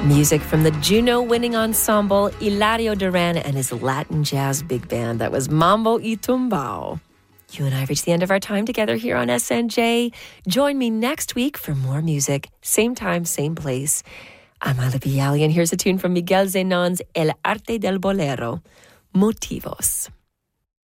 Music from the Juno-winning ensemble Hilario Duran and his Latin jazz big band. That was Mambo y Tumbao. You and I reached the end of our time together here on SNJ. Join me next week for more music. Same time, same place. I'm Ala Viali, and here's a tune from Miguel Zenon's El Arte del Bolero, Motivos.